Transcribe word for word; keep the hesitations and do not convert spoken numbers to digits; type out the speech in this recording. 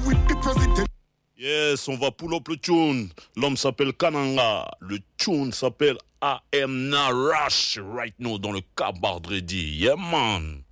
with the president. Yes, on va pull up le tune. L'homme s'appelle Kananga. Le tune s'appelle I Am Narash right now dans le Cabard Ready. Yeah, man.